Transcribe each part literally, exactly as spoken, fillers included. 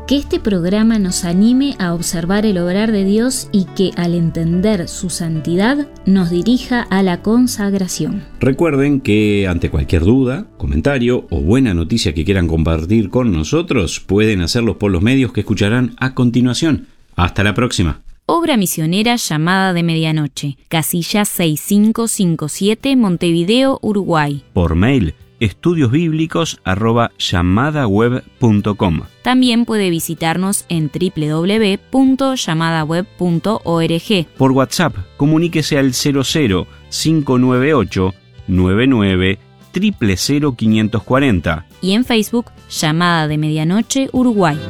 Que este programa nos anime a observar el obrar de Dios y que, al entender su santidad, nos dirija a la consagración. Recuerden que ante cualquier duda, comentario o buena noticia que quieran compartir con nosotros, pueden hacerlo por los medios que escucharán a continuación. Hasta la próxima. Obra misionera Llamada de Medianoche, casilla seis cinco cinco siete, Montevideo, Uruguay. Por mail, estudiosbíblicos arroba llamadaweb punto com. También puede visitarnos en doble u doble u doble u punto llamadaweb punto org. Por WhatsApp, comuníquese al cero cero cinco nueve ocho nueve nueve cero cero cero cinco cuatro cero. Y en Facebook, Llamada de Medianoche, Uruguay.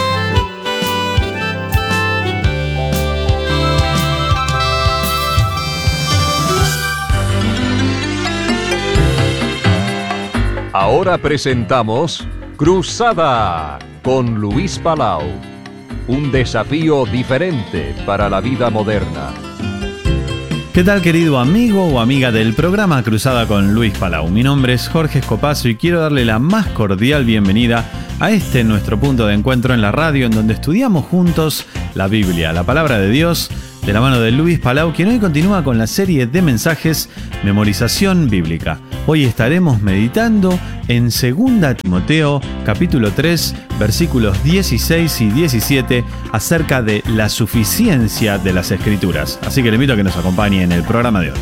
Ahora presentamos Cruzada con Luis Palau. Un desafío diferente para la vida moderna. ¿Qué tal, querido amigo o amiga del programa Cruzada con Luis Palau? Mi nombre es Jorge Escopazo y quiero darle la más cordial bienvenida a este nuestro punto de encuentro en la radio, en donde estudiamos juntos la Biblia, la palabra de Dios, de la mano de Luis Palau, quien hoy continúa con la serie de mensajes Memorización Bíblica. Hoy estaremos meditando en segunda Timoteo, capítulo tres, versículos dieciséis y diecisiete, acerca de la suficiencia de las Escrituras. Así que le invito a que nos acompañe en el programa de hoy.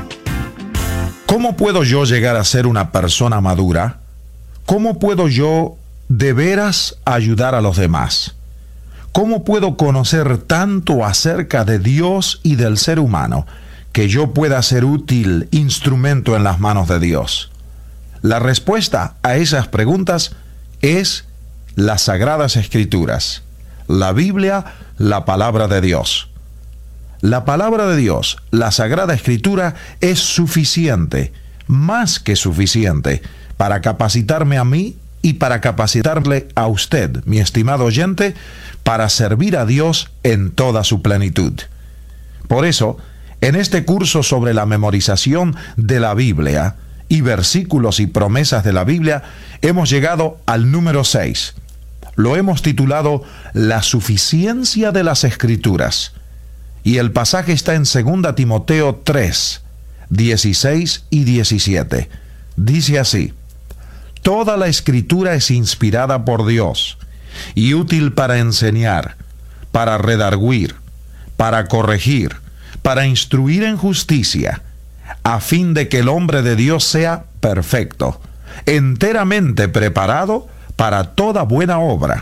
¿Cómo puedo yo llegar a ser una persona madura? ¿Cómo puedo yo de veras ayudar a los demás? ¿Cómo puedo conocer tanto acerca de Dios y del ser humano que yo pueda ser útil instrumento en las manos de Dios? La respuesta a esas preguntas es las Sagradas Escrituras, la Biblia, la palabra de Dios. La palabra de Dios, la Sagrada Escritura, es suficiente, más que suficiente, para capacitarme a mí y para capacitarle a usted, mi estimado oyente, para servir a Dios en toda su plenitud. Por eso, en este curso sobre la memorización de la Biblia y versículos y promesas de la Biblia, hemos llegado al número seis. Lo hemos titulado La suficiencia de las Escrituras. Y el pasaje está en segunda Timoteo tres, dieciséis y diecisiete. Dice así: Toda la Escritura es inspirada por Dios y útil para enseñar, para redarguir, para corregir, para instruir en justicia, a fin de que el hombre de Dios sea perfecto, enteramente preparado para toda buena obra.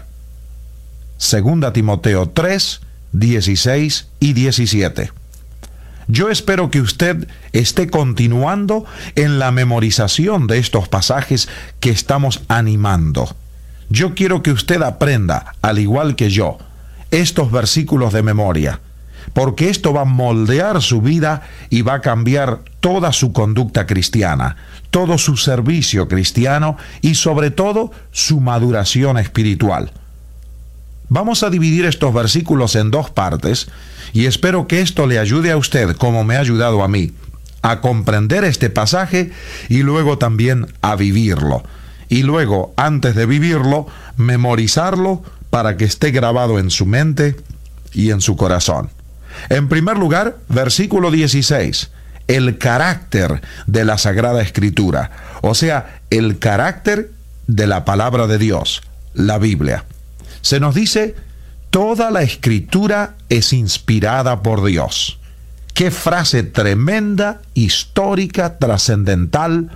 Segunda Timoteo tres, dieciséis y diecisiete. Yo espero que usted esté continuando en la memorización de estos pasajes que estamos animando. Yo quiero que usted aprenda, al igual que yo, estos versículos de memoria, porque esto va a moldear su vida y va a cambiar toda su conducta cristiana, todo su servicio cristiano y sobre todo su maduración espiritual. Vamos a dividir estos versículos en dos partes y espero que esto le ayude a usted, como me ha ayudado a mí, a comprender este pasaje y luego también a vivirlo. Y luego, antes de vivirlo, memorizarlo para que esté grabado en su mente y en su corazón. En primer lugar, versículo dieciséis, el carácter de la Sagrada Escritura, o sea, el carácter de la palabra de Dios, la Biblia. Se nos dice, toda la Escritura es inspirada por Dios. Qué frase tremenda, histórica, trascendental,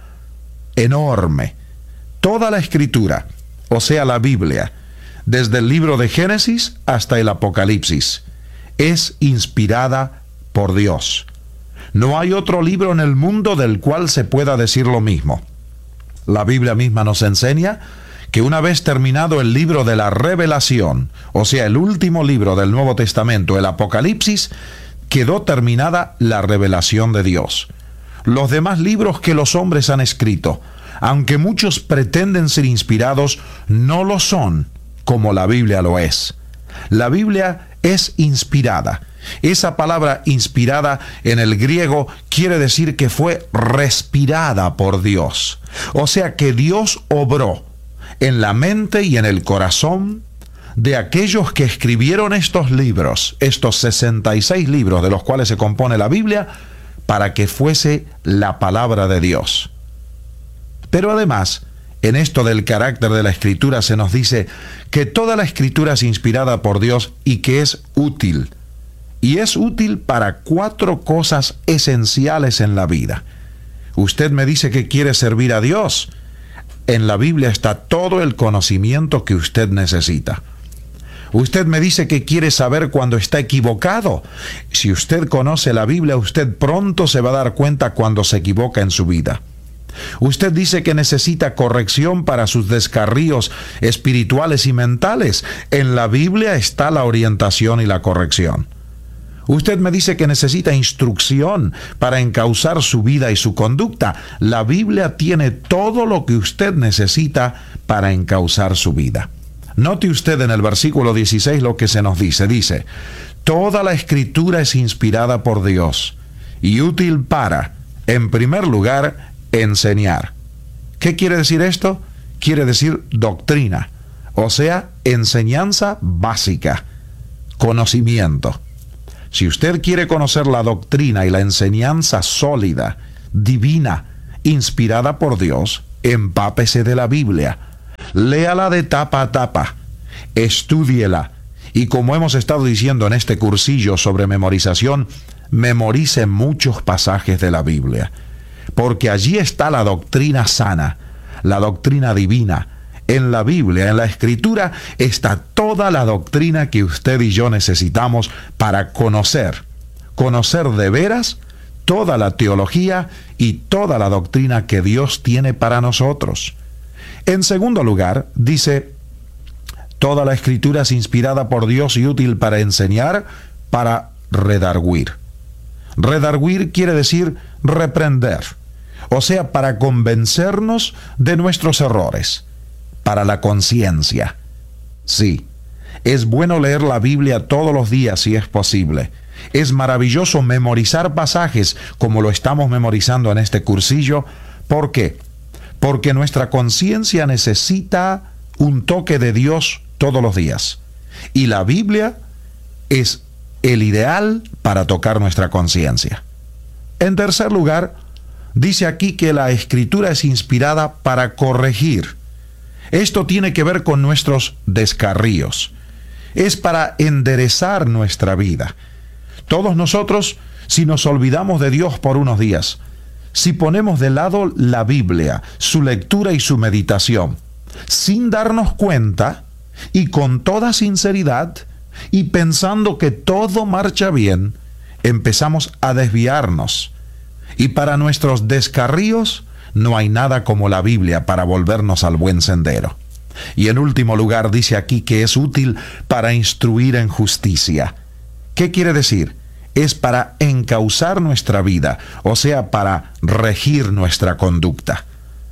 enorme. Toda la Escritura, o sea, la Biblia, desde el libro de Génesis hasta el Apocalipsis, es inspirada por Dios. No hay otro libro en el mundo del cual se pueda decir lo mismo. La Biblia misma nos enseña que una vez terminado el libro de la Revelación, o sea, el último libro del Nuevo Testamento, el Apocalipsis, quedó terminada la revelación de Dios. Los demás libros que los hombres han escrito, aunque muchos pretenden ser inspirados, no lo son como la Biblia lo es. La Biblia es inspirada. Esa palabra inspirada en el griego quiere decir que fue respirada por Dios. O sea que Dios obró en la mente y en el corazón de aquellos que escribieron estos libros, estos sesenta y seis libros de los cuales se compone la Biblia, para que fuese la palabra de Dios. Pero además, en esto del carácter de la Escritura se nos dice que toda la Escritura es inspirada por Dios y que es útil. Y es útil para cuatro cosas esenciales en la vida. Usted me dice que quiere servir a Dios. En la Biblia está todo el conocimiento que usted necesita. Usted me dice que quiere saber cuando está equivocado. Si usted conoce la Biblia, usted pronto se va a dar cuenta cuando se equivoca en su vida. Usted dice que necesita corrección para sus descarríos espirituales y mentales. En la Biblia está la orientación y la corrección. Usted me dice que necesita instrucción para encauzar su vida y su conducta. La Biblia tiene todo lo que usted necesita para encauzar su vida. Note usted en el versículo dieciséis lo que se nos dice. Dice, toda la Escritura es inspirada por Dios y útil para, en primer lugar, enseñar. ¿Qué quiere decir esto? Quiere decir doctrina, o sea, enseñanza básica, conocimiento. Si usted quiere conocer la doctrina y la enseñanza sólida, divina, inspirada por Dios, empápese de la Biblia. Léala de tapa a tapa, estúdiela, y como hemos estado diciendo en este cursillo sobre memorización, memorice muchos pasajes de la Biblia, porque allí está la doctrina sana, la doctrina divina. En la Biblia, en la Escritura, está toda la doctrina que usted y yo necesitamos para conocer, conocer de veras toda la teología y toda la doctrina que Dios tiene para nosotros. En segundo lugar, dice, toda la Escritura es inspirada por Dios y útil para enseñar, para redarguir. Redarguir quiere decir reprender, o sea, para convencernos de nuestros errores, para la conciencia. Sí, es bueno leer la Biblia todos los días si es posible. Es maravilloso memorizar pasajes como lo estamos memorizando en este cursillo. ¿Por qué? Porque nuestra conciencia necesita un toque de Dios todos los días. Y la Biblia es el ideal para tocar nuestra conciencia. En tercer lugar, dice aquí que la Escritura es inspirada para corregir. Esto tiene que ver con nuestros descarríos. Es para enderezar nuestra vida. Todos nosotros, si nos olvidamos de Dios por unos días, si ponemos de lado la Biblia, su lectura y su meditación, sin darnos cuenta y con toda sinceridad y pensando que todo marcha bien, empezamos a desviarnos. Y para nuestros descarríos, no hay nada como la Biblia para volvernos al buen sendero. Y en último lugar dice aquí que es útil para instruir en justicia. ¿Qué quiere decir? Es para encauzar nuestra vida, o sea, para regir nuestra conducta.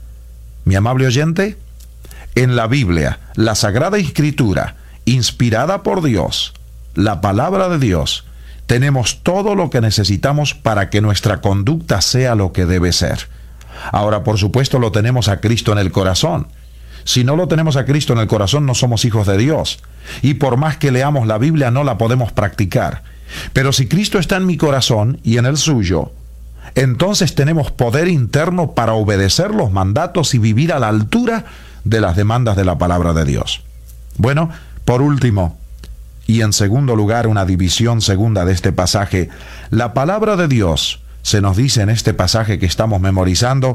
Mi amable oyente, en la Biblia, la Sagrada Escritura, inspirada por Dios, la palabra de Dios, tenemos todo lo que necesitamos para que nuestra conducta sea lo que debe ser. Ahora, por supuesto, lo tenemos a Cristo en el corazón. Si no lo tenemos a Cristo en el corazón, no somos hijos de Dios. Y por más que leamos la Biblia, no la podemos practicar. Pero si Cristo está en mi corazón y en el suyo, entonces tenemos poder interno para obedecer los mandatos y vivir a la altura de las demandas de la palabra de Dios. Bueno, por último, y en segundo lugar, una división segunda de este pasaje, la palabra de Dios, se nos dice en este pasaje que estamos memorizando,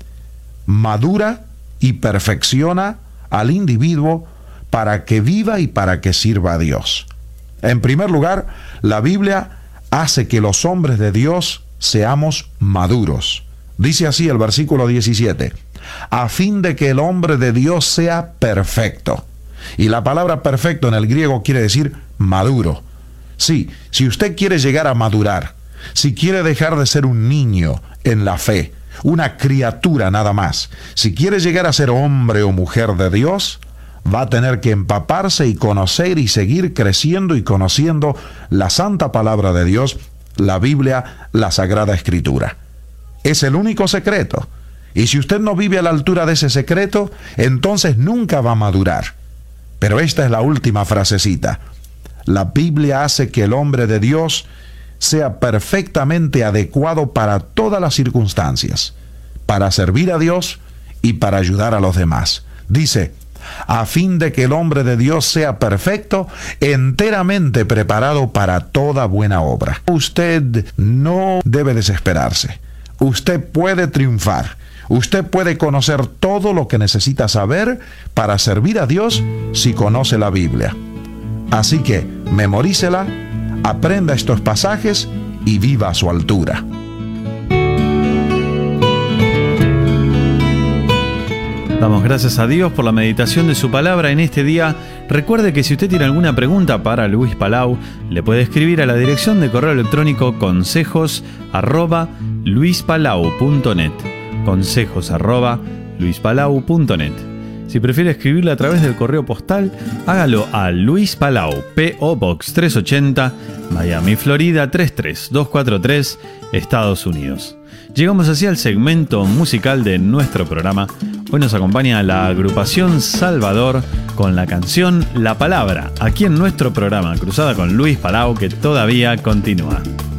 madura y perfecciona al individuo para que viva y para que sirva a Dios. En primer lugar, la Biblia hace que los hombres de Dios seamos maduros. Dice así el versículo diecisiete, a fin de que el hombre de Dios sea perfecto. Y la palabra perfecto en el griego quiere decir maduro. Sí, si usted quiere llegar a madurar, si quiere dejar de ser un niño en la fe, una criatura nada más, si quiere llegar a ser hombre o mujer de Dios, va a tener que empaparse y conocer y seguir creciendo y conociendo la santa palabra de Dios, la Biblia, la Sagrada Escritura. Es el único secreto. Y si usted no vive a la altura de ese secreto, entonces nunca va a madurar. Pero esta es la última frasecita. La Biblia hace que el hombre de Dios sea perfectamente adecuado para todas las circunstancias, para servir a Dios y para ayudar a los demás. Dice, a fin de que el hombre de Dios sea perfecto, enteramente preparado para toda buena obra. Usted no debe desesperarse. Usted puede triunfar. Usted puede conocer todo lo que necesita saber para servir a Dios si conoce la Biblia. Así que memorícela, aprenda estos pasajes y viva a su altura. Damos gracias a Dios por la meditación de su palabra en este día. Recuerde que si usted tiene alguna pregunta para Luis Palau, le puede escribir a la dirección de correo electrónico consejos arroba luispalau punto net. Consejos arroba luispalau punto net. Si prefiere escribirle a través del correo postal, hágalo a Luis Palau, P O Box trescientos ochenta, Miami, Florida tres tres dos cuatro tres, Estados Unidos. Llegamos así al segmento musical de nuestro programa. Hoy nos acompaña la agrupación Salvador con la canción La Palabra, aquí en nuestro programa Cruzada con Luis Palau, que todavía continúa.